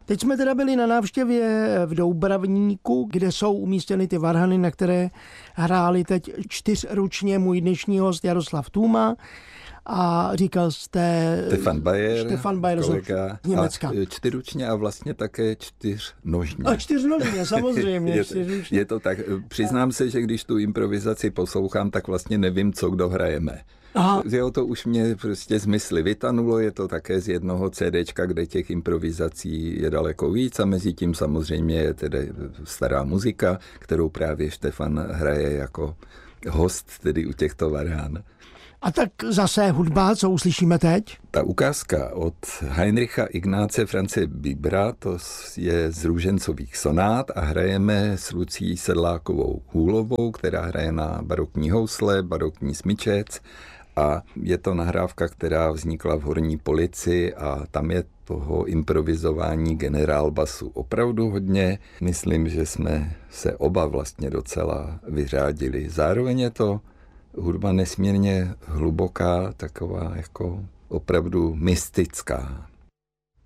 Teď jsme teda byli na návštěvě v Doubravníku, kde jsou umístěny ty varhany, na které hráli teď 4ručně můj dnešní host Jaroslav Tůma. A říkal jste... Stefan Bayer z Německa. 4ručně a vlastně také 4nožně. A 4nožně, samozřejmě. Je to tak. Přiznám se, že když tu improvizaci poslouchám, tak vlastně nevím, co kdo hrajeme. Aha. To už mě prostě z mysli vytanulo, je to také z jednoho CDčka, kde těch improvizací je daleko víc a mezi tím samozřejmě je tedy stará muzika, kterou právě Štefan hraje jako host tedy u těchto varhán. A tak zase hudba, co uslyšíme teď? Ta ukázka od Heinricha Ignáce Franze Bibra, to je z Růžencových sonát a hrajeme s Lucí Sedlákovou Hůlovou, která hraje na barokní housle, barokní smyčec a je to nahrávka, která vznikla v Horní Polici a tam je toho improvizování generálbasu opravdu hodně. Myslím, že jsme se oba vlastně docela vyřádili. Zároveň je to hudba nesmírně hluboká, taková jako opravdu mystická.